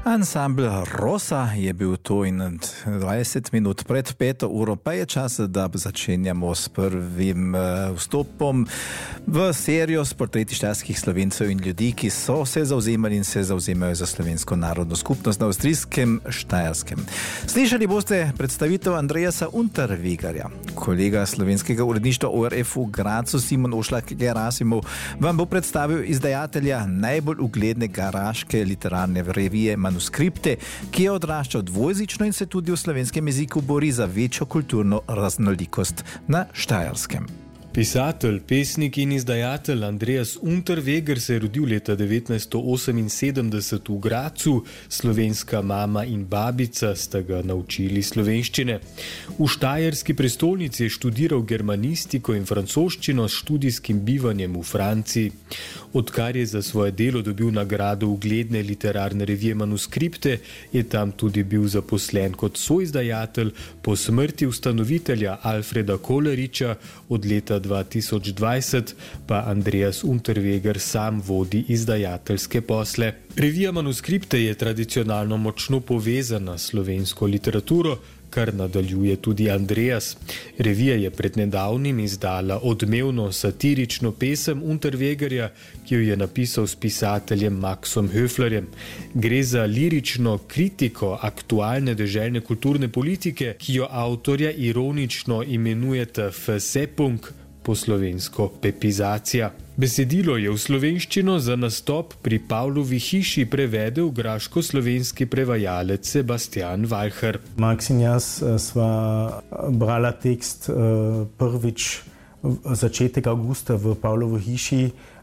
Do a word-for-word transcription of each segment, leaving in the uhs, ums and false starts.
Ansambl Rosa je bil tu in dvajset minut pred peto uro pa je čas, da začenjamo s prvim vstopom v serijo s portreti štajerskih Slovencev in ljudi, ki so se zauzemali in se zauzemajo za slovensko narodno skupnost na avstrijskem Štajerskem. Slišali boste predstavitev Andreasa Unterwegerja. Kolega slovenskega uredništva O R F v Gracu Simon Ošlak Gerasimov vam bo predstavil izdajatelja najbolj ugledne garaške literarne revije Manuskripte, ki je odraščal dvojezično in se tudi v slovenskem jeziku bori za večjo kulturno raznolikost na Štajerskem. Pisatelj, pesnik in izdajatelj Andreas Unterweger se je rodil leta devetnajststo oseminsedemdeset v Gracu. Slovenska mama in babica sta ga naučili slovenščine. V štajerski prestolnici je študiral germanistiko in francoščino s študijskim bivanjem v Franciji. Odkar je za svoje delo dobil nagrado ugledne literarne revije Manuskripte, je tam tudi bil zaposlen kot soizdajatelj, po smrti ustanovitelja Alfreda Kolleriča od leta dva tisoč dvajset pa Andreas Unterweger sam vodi izdajateljske posle. Revija Manuskripte je tradicionalno močno povezana s slovensko literaturo, kar nadaljuje tudi Andreas. Revija je pred nedavnim izdala odmevno satirično pesem Unterwegerja, ki jo je napisal s pisateljem Maxom Höflerjem. Gre za lirično kritiko aktualne deželne kulturne politike, ki jo avtorja ironično imenujeta Vsepunk, po slovensko pepizacija. Besedilo je v slovenščino za nastop pri Pavlovi hiši prevedel graško-slovenski prevajalec Sebastian Valcher. Max in jaz sva brala tekst prvič začetek avgusta v Pavlovi hiši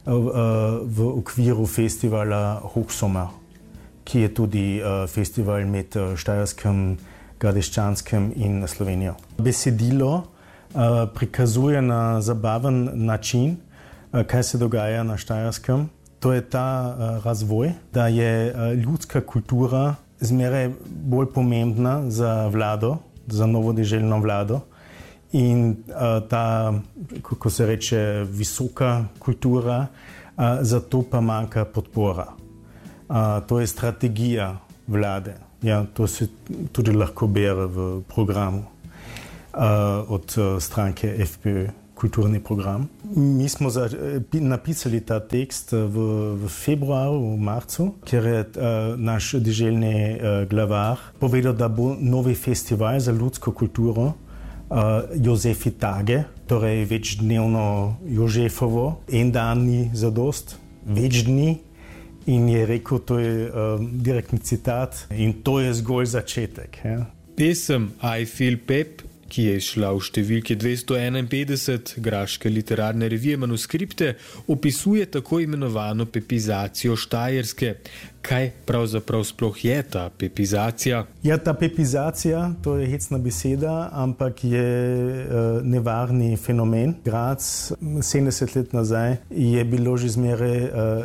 v okviru festivala Hochsommer, ki je tudi festival med Štajerskem, Gradeščanskem in Slovenijo. Besedilo prikazuje na zabaven način, kaj se dogaja na Štajerskem. To je ta razvoj, da je ljudska kultura zmeraj bolj pomembna za vlado, za novo deželno vlado. In ta, kako se reče, visoka kultura, zato pa manjka podpora. To je strategija vlade. Ja, to se tudi lahko bere v programu. Uh, od uh, stranke F P Ö, kulturni program. Mi smo za, uh, napisali ta tekst v, v februaru, v marcu, ker je uh, naš deželni uh, glavar povedal, da bo novi festival za ljudsko kulturo uh, Jozefi Tage, torej večdnevno Jožefovo, en dan ni zadost, več dni. In je rekel, to je uh, direktni citat in to je zgolj začetek. Ja. Pesem I Feel Pep, ki je šla v številki dvesto enainpetdeset graške literarne revije Manuskripte, opisuje tako imenovano pepizacijo Štajerske. Kaj pravzaprav sploh je ta pepizacija? Ja, ta pepizacija, to je hecna beseda, ampak je uh, nevarni fenomen. Graz sedemdeset let nazaj je bilo že zmeraj uh,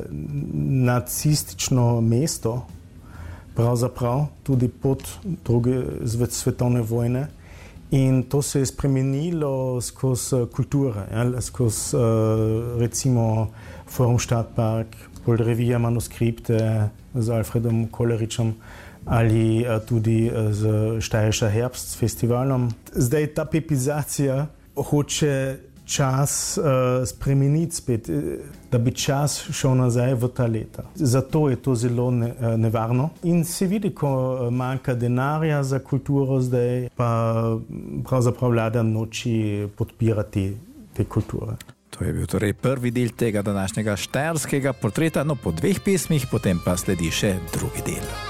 nacistično mesto, pravzaprav tudi pod druge svetovne vojne. In to se je spremenilo skozi kulture, ja, skozi uh, recimo Forum Stadtpark, pol revija Manuskripte z Alfredom Kolleričem ali uh, tudi uh, z Štajerscher Herbst s festivalom. Zdaj ta pepizacija hoče čas uh, spremeniti spet, da bi čas šel nazaj v ta leta. Zato je to zelo ne, nevarno. In se vidi, ko manjka denarja za kulturo zdaj, pa pravzaprav vlada noči podpirati te kulture. To je bil torej prvi del tega današnjega štajerskega portreta, no po dveh pesmih, potem pa sledi še drugi del.